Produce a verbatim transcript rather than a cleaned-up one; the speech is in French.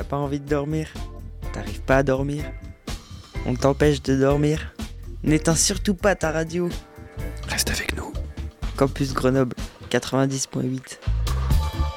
pas envie de dormir? T'arrives pas à dormir? On t'empêche de dormir? N'éteins surtout pas ta radio. Reste avec nous. Campus Grenoble, quatre-vingt-dix point huit.